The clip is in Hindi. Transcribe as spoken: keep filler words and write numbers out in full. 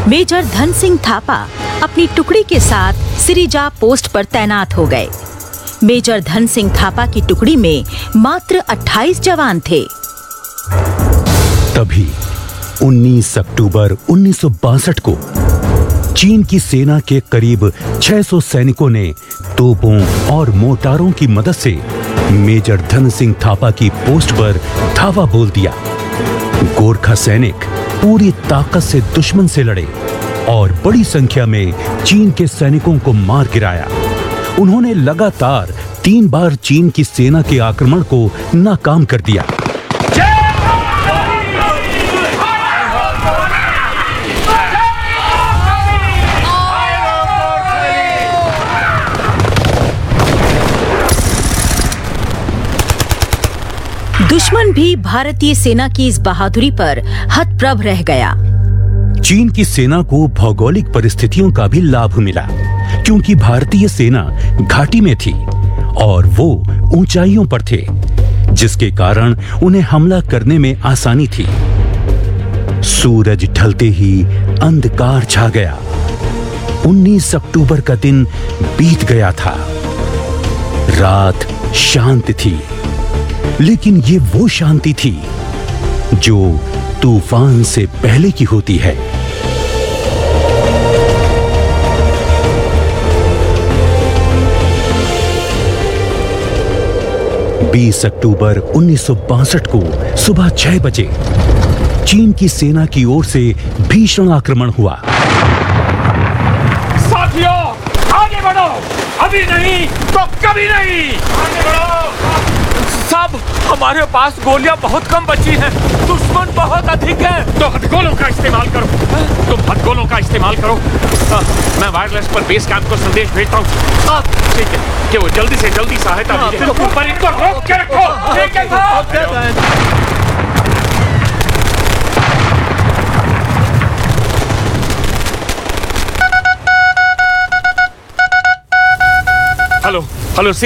मेजर धन सिंह थापा अपनी टुकड़ी के साथ सिरिजा पोस्ट पर तैनात हो गए। मेजर धन सिंह थापा की टुकड़ी में मात्र अट्ठाईस जवान थे। तभी उन्नीस अक्टूबर उन्नीस सौ बासठ को चीन की सेना के करीब छह सौ सैनिकों ने तोपों और मोटारों की मदद से मेजर धन सिंह थापा की पोस्ट पर धावा बोल दिया। गोरखा सैनिक पूरी ताकत से दुश्मन से लड़े और बड़ी संख्या में चीन के सैनिकों को मार गिराया। उन्होंने लगातार तीन बार चीन की सेना के आक्रमण को नाकाम कर दिया। दुश्मन भी भारतीय सेना की इस बहादुरी पर हतप्रभ रह गया। चीन की सेना को भौगोलिक परिस्थितियों का भी लाभ मिला, क्योंकि भारतीय सेना घाटी में थी और वो ऊंचाइयों पर थे, जिसके कारण उन्हें हमला करने में आसानी थी। सूरज ढलते ही अंधकार छा गया। उन्नीस अक्टूबर का दिन बीत गया था। रात शांत थी, लेकिन ये वो शांति थी जो तूफान से पहले की होती है। बीस अक्टूबर उन्नीस सौ बासठ को सुबह छह बजे चीन की सेना की ओर से भीषण आक्रमण हुआ। साथियों, आगे बढ़ो, अभी नहीं तो कभी नहीं। आगे बढ़ो। साहब, हमारे पास गोलियां बहुत कम बची हैं, दुश्मन बहुत अधिक है। तो हथगोलों का इस्तेमाल करो। तुम हथगोलों का इस्तेमाल करो। आ, मैं वायरलेस पर बेस कैंप को संदेश भेजता हूँ। ठीक है कि वो जल्दी से जल्दी सहायता भेजें। पर इनको रोक के रखो। ठीक है साहब। Hello hello